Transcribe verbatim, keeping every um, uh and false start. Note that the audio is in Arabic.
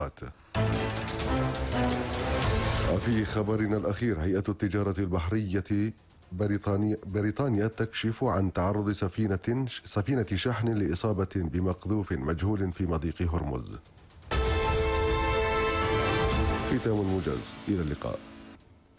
وفي خبرنا الأخير، هيئة التجارة البحرية بريطانيا, بريطانيا تكشف عن تعرض سفينة سفينة شحن لإصابة بمقذوف مجهول في مضيق هرمز. ختام موجز، إلى اللقاء.